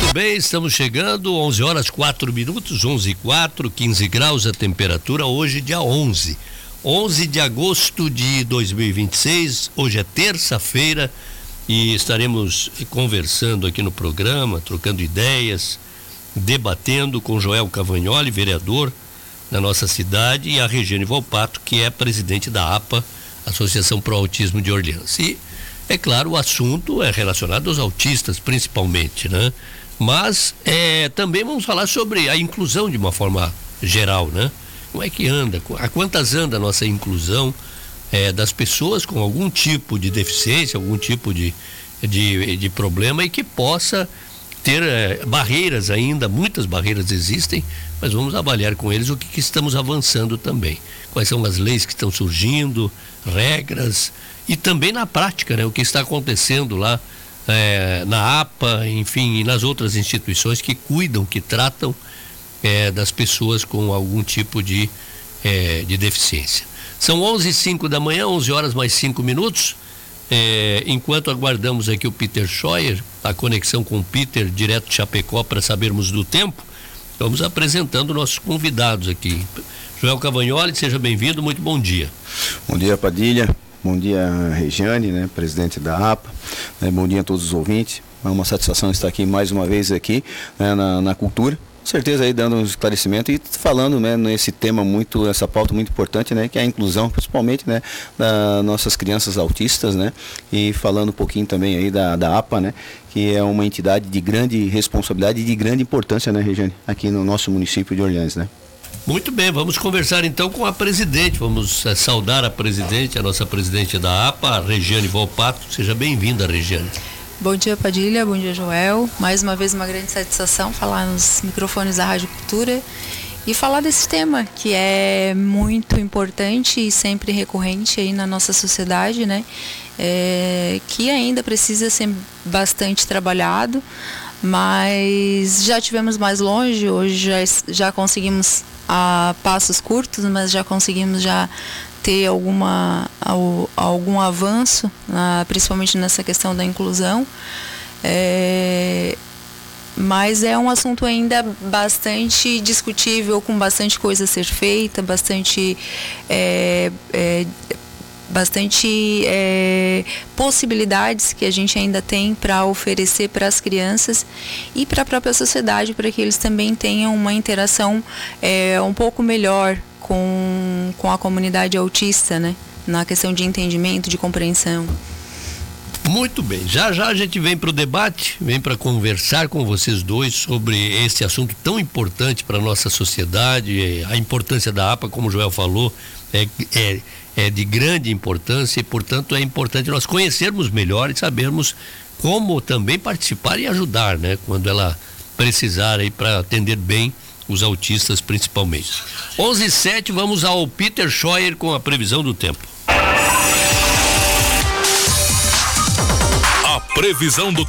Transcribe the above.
Muito bem, estamos chegando, 11 horas 4 minutos, 11:04, 15 graus a temperatura, hoje dia 11 de agosto de 2026, hoje é terça-feira e estaremos conversando aqui no programa, trocando ideias, debatendo com Joel Cavagnoli, vereador da nossa cidade, e a Regiane Volpato, que é presidente da APA, Associação Pro Autismo de Orleans. E, é claro, o assunto é relacionado aos autistas, principalmente, né? Mas também vamos falar sobre a inclusão de uma forma geral, né? Como é que anda, a quantas anda a nossa inclusão das pessoas com algum tipo de deficiência, algum tipo de problema e que possa ter barreiras ainda, muitas barreiras existem, mas vamos avaliar com eles o que estamos avançando também. Quais são as leis que estão surgindo, regras e também na prática, né? O que está acontecendo lá na APA, enfim, e nas outras instituições que cuidam, que tratam das pessoas com algum tipo de deficiência. São 11:05 da manhã, 11 horas mais 5 minutos. Enquanto aguardamos aqui o Peter Scheuer, a conexão com o Peter direto de Chapecó para sabermos do tempo, vamos apresentando nossos convidados aqui. Joel Cavagnoli, seja bem-vindo, muito bom dia. Bom dia, Padilha. Bom dia, Regiane, né, presidente da APA. Bom dia a todos os ouvintes. É uma satisfação estar aqui mais uma vez aqui, né, na cultura. Com certeza aí dando um esclarecimento e falando, né, nesse tema essa pauta muito importante, né, que é a inclusão, principalmente, né, das nossas crianças autistas, né, e falando um pouquinho também aí da APA, né, que é uma entidade de grande responsabilidade e de grande importância, né, Regiane, aqui no nosso município de Orleans, né. Muito bem, vamos conversar então com a presidente, vamos saudar a presidente, a nossa presidente da APA, a Regiane Volpato. Seja bem-vinda, Regiane. Bom dia, Padilha, bom dia, Joel. Mais uma vez uma grande satisfação falar nos microfones da Rádio Cultura e falar desse tema que é muito importante e sempre recorrente aí na nossa sociedade, né? Que ainda precisa ser bastante trabalhado, mas já tivemos mais longe, hoje já conseguimos a passos curtos, mas já conseguimos ter algum avanço, principalmente nessa questão da inclusão, mas é um assunto ainda bastante discutível, com bastante coisa a ser feita, bastante possibilidades que a gente ainda tem para oferecer para as crianças e para a própria sociedade, para que eles também tenham uma interação um pouco melhor com a comunidade autista, né? Na questão de entendimento, de compreensão. Muito bem, já a gente vem para o debate, vem para conversar com vocês dois sobre esse assunto tão importante para a nossa sociedade. A importância da APA, como o Joel falou, é de grande importância e, portanto, é importante nós conhecermos melhor e sabermos como também participar e ajudar, né? Quando ela precisar aí para atender bem os autistas principalmente. 11:07, vamos ao Peter Scheuer com a previsão do tempo. A previsão do